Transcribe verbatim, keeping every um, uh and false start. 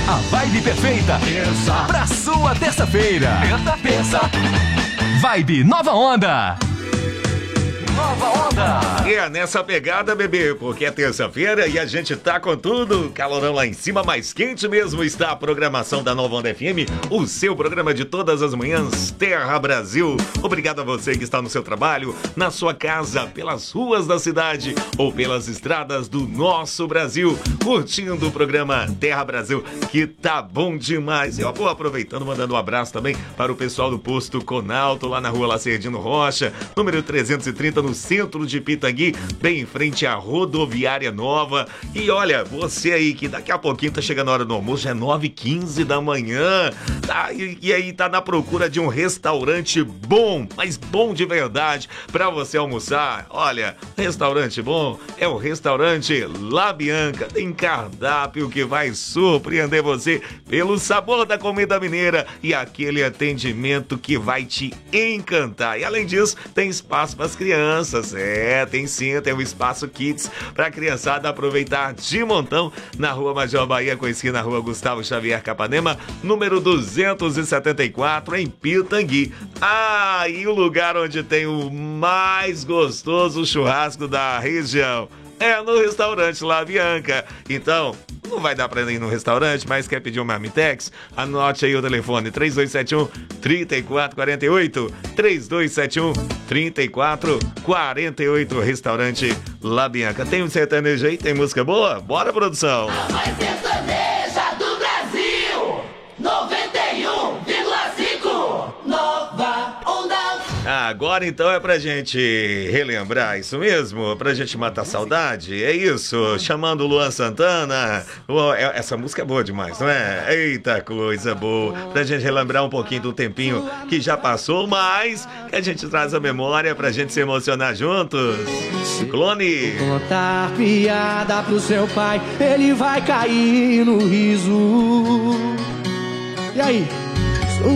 A vibe perfeita Terça. pra sua terça-feira. Terça, terça. Vibe Nova Onda. Nova Onda. É nessa pegada, bebê, porque é terça-feira e a gente tá com tudo. Calorão lá em cima, mais quente mesmo está a programação da Nova Onda F M, o seu programa de todas as manhãs, Terra Brasil. Obrigado a você que está no seu trabalho, na sua casa, pelas ruas da cidade ou pelas estradas do nosso Brasil, curtindo o programa Terra Brasil, que tá bom demais. Eu vou aproveitando, mandando um abraço também para o pessoal do posto Conalto, lá na rua Lacerdino Rocha, número trezentos e trinta, no centro de Pitangui, bem em frente à rodoviária nova. E olha, você aí que daqui a pouquinho tá chegando a hora do almoço, já é nove e quinze da manhã, tá? E, e aí tá na procura de um restaurante bom, mas bom de verdade, pra você almoçar. Olha, restaurante bom é o restaurante La Bianca. Tem cardápio que vai surpreender você pelo sabor da comida mineira e aquele atendimento que vai te encantar. E além disso, tem espaço para as crianças. É, tem sim, tem um espaço Kids pra criançada aproveitar de montão na Rua Major Bahia, conhecida na Rua Gustavo Xavier Capanema, número duzentos e setenta e quatro, em Pitangui. Ah, e o lugar onde tem o mais gostoso churrasco da região é no restaurante La Bianca. Então, não vai dar pra ir no restaurante, mas quer pedir um marmitex? Anote aí o telefone três dois sete um, três quatro quatro oito, três dois sete um, três quatro quatro oito, restaurante La Bianca. Tem um sertanejo aí? Tem música boa? Bora, produção! A mais sertaneja do Brasil, noventa e um vírgula cinco, Nova Onda. Agora então é pra gente relembrar, isso mesmo? Pra gente matar saudade, é isso? Chamando o Luan Santana. Oh, essa música é boa demais, não é? Eita coisa boa. Pra gente relembrar um pouquinho do tempinho que já passou, mas que a gente traz a memória pra gente se emocionar juntos. Clone. Contar piada pro seu pai, ele vai cair no riso. E aí?